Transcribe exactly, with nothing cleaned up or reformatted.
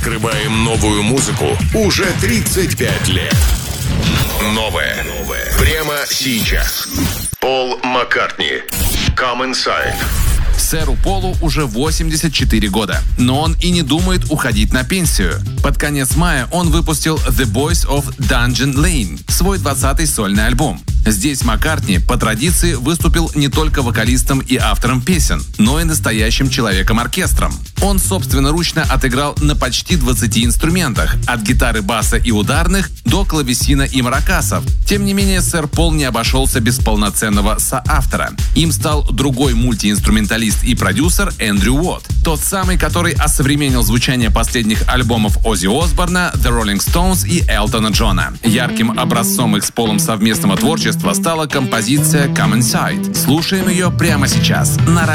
Открываем новую музыку уже тридцать пять лет. Новое. Новое. Прямо сейчас. Пол Маккартни. Come Inside. Сэру Полу уже восемьдесят четыре года, но он и не думает уходить на пенсию. Под конец мая он выпустил The Boys of Dungeon Lane, свой двадцатый сольный альбом. Здесь Маккартни по традиции выступил не только вокалистом и автором песен, но и настоящим человеком-оркестром. Он собственноручно отыграл на почти двадцати инструментах, от гитары, баса и ударных до клавесина и маракасов. Тем не менее, сэр Пол не обошелся без полноценного соавтора. Им стал другой мультиинструменталист и продюсер Эндрю Уотт, тот самый, который осовременил звучание последних альбомов Оззи Осборна, The Rolling Stones и Элтона Джона. Ярким образцом их с Полом совместного творчества стала композиция Come Inside. Слушаем ее прямо сейчас на